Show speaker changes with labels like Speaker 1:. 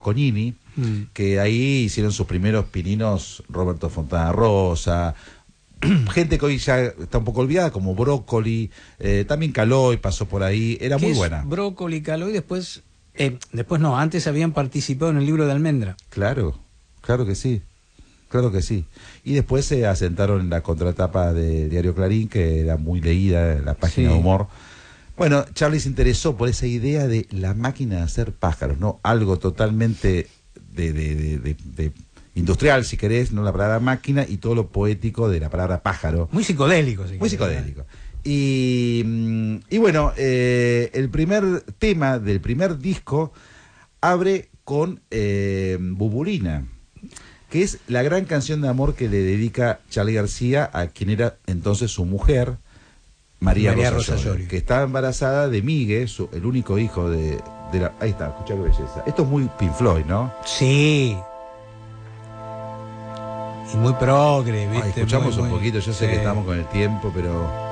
Speaker 1: Conini, que ahí hicieron sus primeros pininos Roberto Fontana Rosa, gente que hoy ya está un poco olvidada, como Brócoli, también Calói pasó por ahí, era muy buena.
Speaker 2: Brócoli, Calói, después no, antes habían participado en el libro de Almendra.
Speaker 1: Claro, claro que sí. Claro que sí. Y después se asentaron en la contratapa de Diario Clarín, que era muy leída, la página de humor. Bueno, Charlie se interesó por esa idea de la máquina de hacer pájaros, ¿no? Algo totalmente de industrial, si querés, no la palabra máquina, y todo lo poético de la palabra pájaro.
Speaker 2: Muy psicodélico,
Speaker 1: muy psicodélico. Y bueno, el primer tema del primer disco abre con Buburina, que es la gran canción de amor que le dedica Charly García a quien era entonces su mujer, María Rosa Llorio, que estaba embarazada de Migue, el único hijo de la... Ahí está, escuchá qué belleza. Esto es muy Pink Floyd, ¿no?
Speaker 2: Sí. Y muy progre, ¿viste?
Speaker 1: Escuchamos un poquito, yo sé que estamos con el tiempo, pero...